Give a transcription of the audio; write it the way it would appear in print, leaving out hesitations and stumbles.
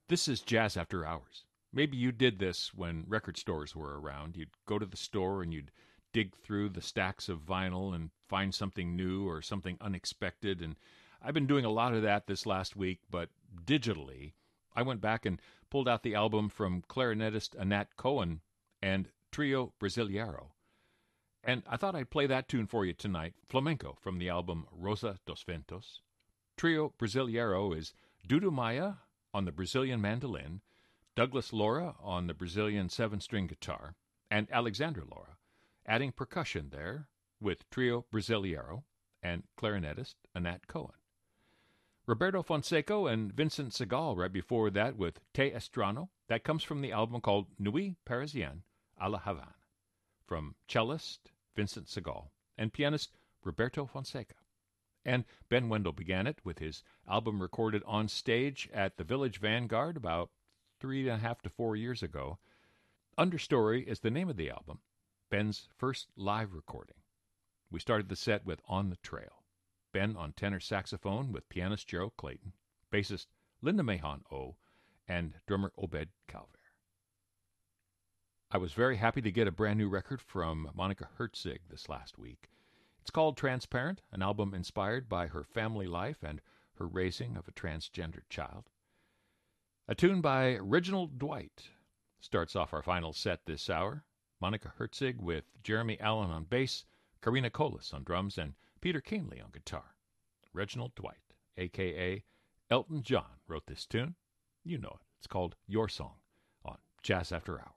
This is Jazz After Hours. Maybe you did this when record stores were around. You'd go to the store and you'd dig through the stacks of vinyl and find something new or something unexpected. And I've been doing a lot of that this last week, but digitally. I went back and pulled out the album from clarinetist Anat Cohen and Trio Brasileiro. And I thought I'd play that tune for you tonight, Flamenco, from the album Rosa dos Ventos. Trio Brasileiro is Dudu Maia on the Brazilian mandolin, Douglas Laura on the Brazilian 7-string guitar, and Alexandra Laura, adding percussion there with Trio Brasileiro and clarinetist Anat Cohen. Roberto Fonseca and Vincent Segal right before that with Te Estrano. That comes from the album called Nuit Parisienne à la Havane, from cellist Vincent Segal and pianist Roberto Fonseca. And Ben Wendell began it with his album recorded on stage at the Village Vanguard about 3.5 to 4 years ago. Understory is the name of the album, Ben's first live recording. We started the set with On the Trail. Ben on tenor saxophone with pianist Gerald Clayton, bassist Linda Mahon O, and drummer Obed Calver. I was very happy to get a brand new record from Monica Herzig this last week. It's called Transparent, an album inspired by her family life and her raising of a transgender child. A tune by Reginald Dwight starts off our final set this hour. Monica Herzig with Jeremy Allen on bass, Karina Colas on drums, and Peter Canley on guitar. Reginald Dwight, a.k.a. Elton John, wrote this tune. You know it. It's called Your Song on Jazz After Hours.